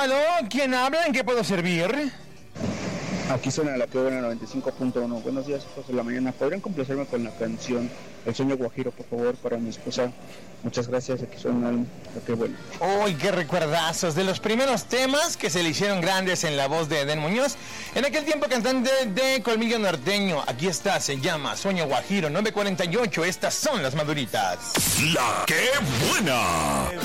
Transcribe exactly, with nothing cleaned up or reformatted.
aló, ¿quién habla? ¿En qué puedo servir? Aquí suena la que buena noventa y cinco punto uno. Buenos días, hijos de la mañana. ¿Podrían complacerme con la canción El sueño guajiro, por favor, para mi esposa? Muchas gracias, aquí suena la que buena. ¡Uy, qué recuerdazos! De los primeros temas que se le hicieron grandes en la voz de Edén Muñoz. En aquel tiempo cantante de Colmillo Norteño. Aquí está, se llama Sueño Guajiro, nueve cuarenta y ocho. Estas son las maduritas. La que buena.